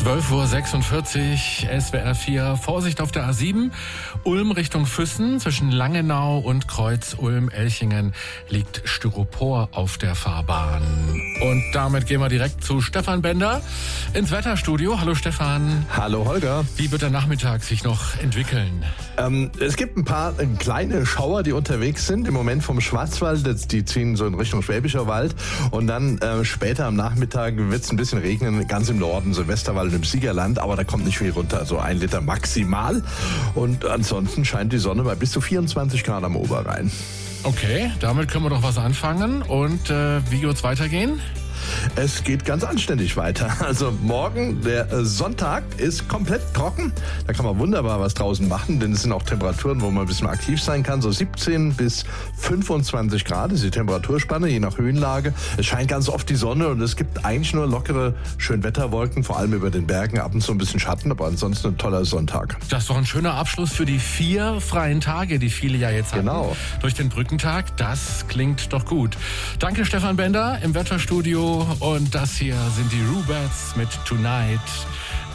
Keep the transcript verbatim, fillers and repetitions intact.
zwölf Uhr sechsundvierzig, S W R vier. Vorsicht auf der A sieben. Ulm Richtung Füssen. Zwischen Langenau und Kreuz Ulm-Elchingen liegt Styropor auf der Fahrbahn. Und damit gehen wir direkt zu Stefan Bender ins Wetterstudio. Hallo Stefan. Hallo Holger. Wie wird der Nachmittag sich noch entwickeln? Ähm, es gibt ein paar äh, kleine Schauer, die unterwegs sind. Im Moment vom Schwarzwald, das, die ziehen so in Richtung Schwäbischer Wald. Und dann äh, später am Nachmittag wird es ein bisschen regnen, ganz im Norden, so Westerwald und im Siegerland. Aber da kommt nicht viel runter, so ein Liter maximal. Und ansonsten scheint die Sonne bei bis zu vierundzwanzig Grad am Oberrhein. Okay, damit können wir doch was anfangen. Und äh, wie wird's weitergehen? Es geht ganz anständig weiter. Also morgen, der Sonntag, ist komplett trocken. Da kann man wunderbar was draußen machen, denn es sind auch Temperaturen, wo man ein bisschen aktiv sein kann. So siebzehn bis fünfundzwanzig Grad ist die Temperaturspanne, je nach Höhenlage. Es scheint ganz oft die Sonne und es gibt eigentlich nur lockere Schönwetterwolken, vor allem über den Bergen, ab und zu ein bisschen Schatten, aber ansonsten ein toller Sonntag. Das ist doch ein schöner Abschluss für die vier freien Tage, die viele ja jetzt haben. Genau. Durch den Brückentag, das klingt doch gut. Danke Stefan Bender im Wetterstudio. Und das hier sind die Rubettes mit Tonight.